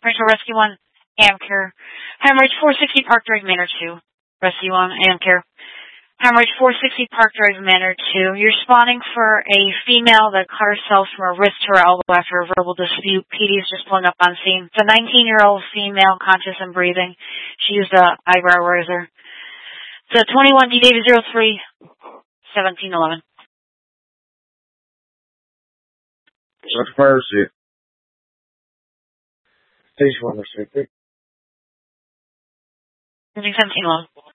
Rachel Rescue 1, Amcare. Hemorrhage 460 Park Drive, Manor 2. Rescue 1, Amcare. Hemorrhage 460 Park Drive, Manor 2. You're responding for a female that cut herself from her wrist to her elbow after a verbal dispute. PD is just pulling up on scene. It's a 19-year-old female, conscious and breathing. She used a eyebrow razor. It's a 21 D David 03 1711. What's Percy? Station 1 restricted. 1711.